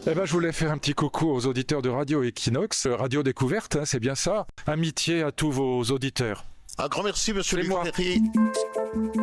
Eh ben, je voulais faire un petit coucou aux auditeurs de Radio Equinox, Radio Découverte, c'est bien ça. Amitié à tous vos auditeurs. Un grand merci, monsieur C'est Luc moi. Ferry.